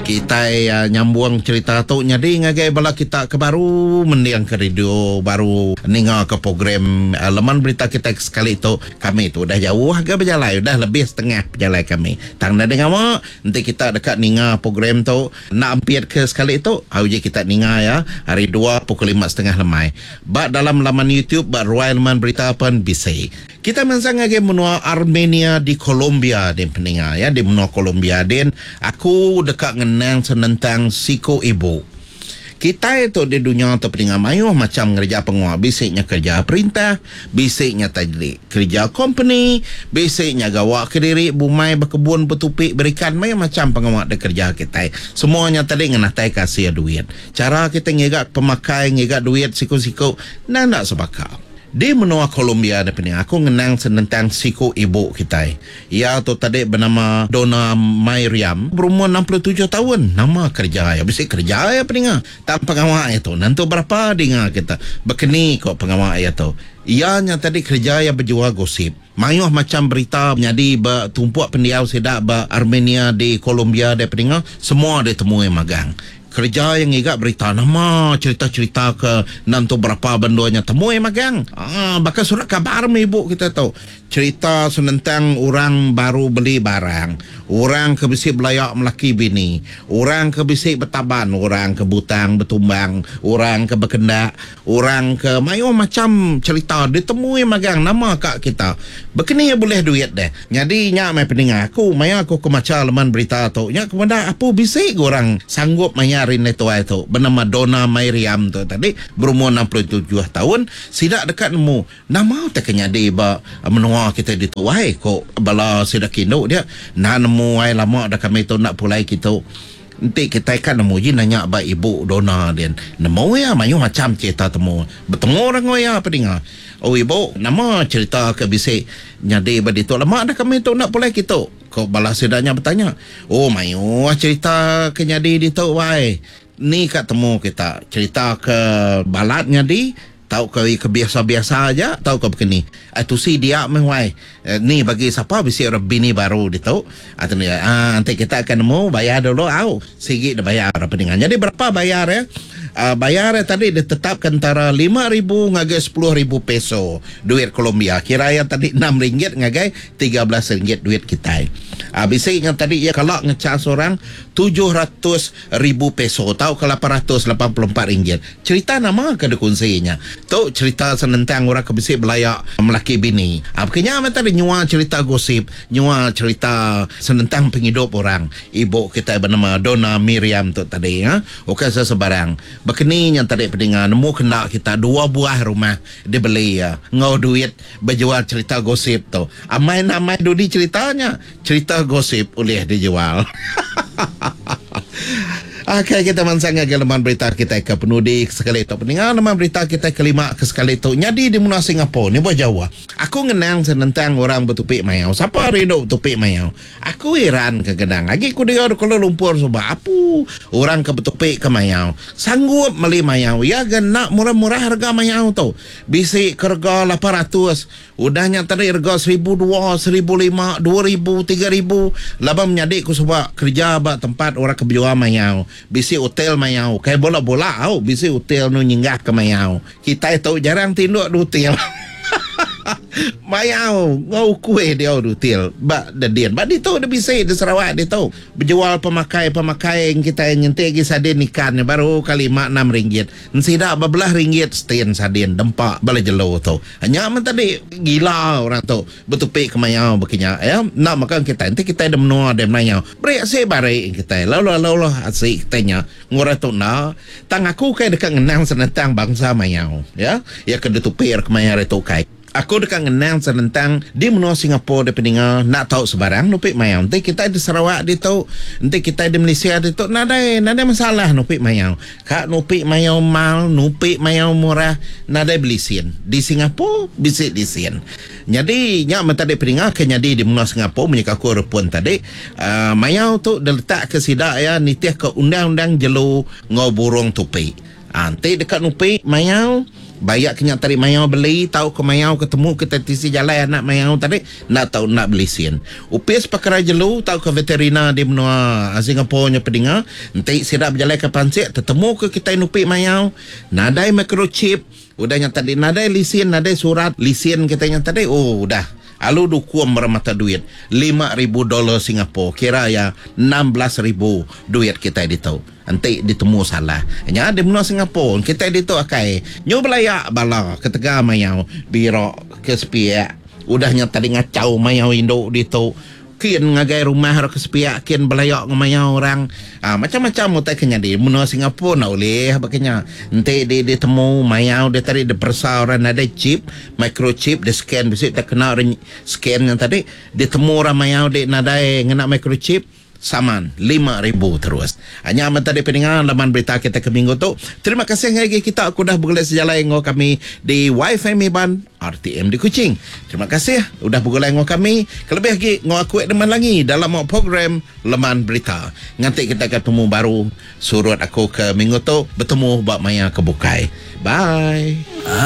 Kita nyambung cerita tu jadi ngagai bala kita ke baru mendiang ke radio baru ninga ke program laman berita kita sekali tu kami tu dah jauh agak berjalan dah lebih setengah berjalan kami tang dah dengar mak nanti kita dekat ninga program tu nak ampiat ke sekali tu je kita ninga ya hari 2 pukul 5:30 lemai bak dalam laman YouTube bak Royal Man berita pun bisa kita mensang lagi menua Armenia di Colombia den peninga ya di menua Colombia den aku dekat ngenang senentang siko ibu kita itu di dunia tu peninga mayuh macam kerja penguat bisiknya kerja perintah bisiknya tadi kerja company bisiknya gawak kediri bumai berkebun bertupik berikan mayuh macam penguat de kerja kita semuanya tadi ngenatai kasih duit cara kita ngegak pemakai ngegak duit siko-siko nak sebakar di menua Colombia ada pening aku ngenang senentang siko ibu kita. Ia tu tadi bernama Dona Miriam berumur 67 tahun. Nama kerja ya bisa kerja ya pening tak pengawal itu. Nanti berapa dengar kita berkeni kok pengawal itu. Ianya tadi kerja ya berjual gosip. Mayuh macam berita menjadi bertumpuak pendiau sedak Armenia di Colombia ada pening semua dia temui magang. Kerja yang igak berita nama cerita-cerita ke nanti berapa bendonya temui magang bakal surat kabar ibu kita tahu cerita senentang orang baru beli barang orang ke bisik belayak melaki bini orang ke bisik bertaban orang ke butang bertumbang orang ke berkendak orang ke mayu macam cerita ditemui magang nama kak kita begini ya boleh duit deh jadi nyak mai peninga aku maya aku ke maca leman berita tu nyak kepada apa bisik orang sanggup mayarin itu bernama Dona Miriam tu tadi berumur 67 tahun sidak dekat nemu nama tak kenyadi ba menua kita dituai kok bala sidak kindo dia nak nemu ai lama dah kami tu nak pulai kita nanti kita kan nemu je nanya ba ibu Dona dia nemu ya mayu macam cerita temu bertemu orang ya apa dengar oh ibu nama cerita ke bisik nyadi ba ditu lama dah kami tu nak pulai kita kok bala sidaknya bertanya oh mayu cerita ke nyadi ditu wai ni kat temu kita cerita ke balatnya di tahu ke biasa-biasa aja tahu ke begini itu si dia mewai ni bagi siapa bisi bini baru dia tahu atau ni nanti kita akan nemu bayar dulu sikit dah bayar apa dengan jadi berapa bayar ya bayar tadi ditetapkan antara 5,000 ngagai 10,000 peso duit Colombia kira yang tadi 6 ringgit ngagai 13 ringgit duit kita bisiknya tadi ya kalau ngecas orang 700,000 peso tahu ke 884 ringgit cerita nama ke dekunsinya tu cerita senentang orang ke bisik belayak melaki bini akhirnya tadi nyua cerita gosip nyua cerita senentang penghidup orang ibu kita bernama Dona Miriam tu tadi okey sebarang begini yang tadi pendengar nemu kena kita 2 buah rumah dibeli ngau duit berjual cerita gosip tu amai dudi ceritanya cerita gosip boleh dijual. Okay, kita mansang lagi laman berita kita ke penudi sekali itu pendengar laman berita kita kelima ke sekali itu nyadi di menua Singapura ni buat Jawa aku ngenang senentang orang bertupik mayau siapa rindu bertupik mayau aku heran ke gedang lagi aku dengar Kuala Lumpur sebab apa orang ke bertupik ke mayau sanggup beli mayau ya genak murah-murah harga mayau tu bisik harga 800 udahnya tadi harga 1,200 1,500 2,000 3,000 labang menjadi aku sebab kerja bak tempat orang keberjual mayau bisi hotel mayau kayak bola-bola bisi hotel nu nyinggah ke mayau kita itu jarang tinduk di hotel mayau ngau kue dia di hotel bak dadian bak di tu dia bisa di Sarawak di tu berjual pemakai yang kita nyentik gi sadin ikan baru kali 5-6 ringgit nsidak bebelah ringgit setin sadin dempak bala jelo tu hanya men tadi gila orang tu bertupik ke mayau bekinya ya nak makan kita nanti kita ada menua ada mayau beri asyik bari kita lalu asyik tanya ngora tu na tang aku kayak dekat ngenang senentang bangsa mayau ya kena tupik ke mayau itu kai aku dekat ngenang senentang di menua Singapura di pendengar nak tahu sebarang nupik mayau nanti kita di Sarawak di tahu nanti kita di Malaysia di tahu nada masalah nupik mayau kak nupik mayau mal nupik mayau murah nada belisin di Singapura bisa disin jadi nyak mata di pendengar ke jadi di menua Singapura menyeka aku repun tadi mayau tu diletak ke sidak ya nitih ke undang-undang jelu ngau burung tupik nanti dekat nupik mayau Bayak kenyak tadi mayau beli, tahu ke mayau ketemu kita tisi jalan anak mayau tadi, nak tahu nak beli sin. Upis pakara jelu, tahu ke veterina di benua Singapura nya pedinga, nanti sirap berjalan ke pansik, ketemu ke kita nupi mayau, nadai microchip, udahnya tadi nadai lisin, nadai surat lisin kita yang tadi, oh udah. Alu dukuam bermata duit $5,000 Singapura, kira ya 16,000 duit kita dito. Nanti ditemu salah. Nya di benua Singapura kita dito akai. Nyo belaya bala ketika mayau biro ke sepia. Udahnya tadi ngacau mayau Indo dito. Kian ngagai rumah ro ke sepia, kian belayak ngamayau orang. Macam-macam mutai kenya di benua Singapura nak oleh bakanya. Nanti dia temu mayau dia tadi dia persa orang ada chip, microchip, dia scan bisik tak kena orang scan yang tadi, dia temu orang mayau dia nadai ngena microchip saman 5,000 terus. Hanya amat tadi pendengar laman berita kita ke minggu tu. Terima kasih lagi kita aku dah bergelar sejalan dengan kami di Wi-Fi Miban RTM di Kuching. Terima kasih udah bergelar dengan kami. Kelebih lagi ngau aku deman lagi dalam program laman berita. Nanti kita ketemu baru surut aku ke minggu tu bertemu bak maya kebukai. Bye.